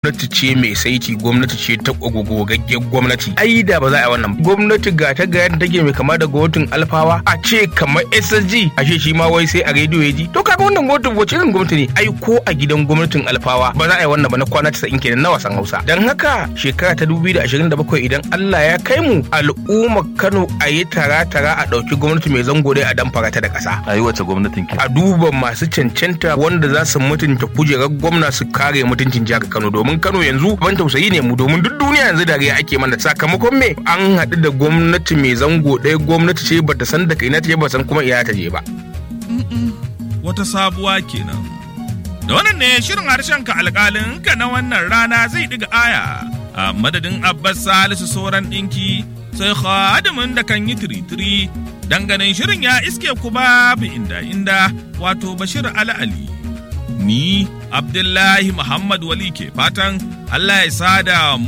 gwamnati ce mai saiti, gwamnati ce ta gogaggen gwamnati. Ai da ba za a yi wannan. Gwamnati ga ta ga yadda take mai kama da gwamnatin alfawa, a ce kamar SSG, ashe shi ma wai sai a rediyo ya ji. To kaga wannan gwamnati wace irin gwamnati ne? Ai ko a gidan gwamnatin alfawa ba za a yi wannan ba, na kwana 90 kenan na wasan Hausa. Dan haka shekara ta 2027 idan Allah ya kai mu, al'ummar Kano a yi tara a ɗauki gwamnati mai zango dai a damfara ta da ƙasa. A yi wace gwamnatin ke? A duba masu cancanta wanda za su mutunta kujerar gwamna, su kare mutuncin jihar Kano, domin Kano yanzu ban tausayi ne mu, domin duk duniya yanzu dariya ake mana. Sakamakon me? An haɗu da gwamnati mai zango ɗaya, gwamnati ce bata san da kai na ta je, ba san kuma iya ta je ba. Wata sabuwa kenan. Da wannan ne shirin harshen ka alƙalin ka na wannan rana zai ɗiga aya. A madadin Abbas Salisu Soran ɗinki, sai khadimin da kan yi tiri-tiri danganin shirin ya iske ku babu inda wato Bashir Ali. Ni Abdullahi Muhammad Wali ke fatan Allah ya sada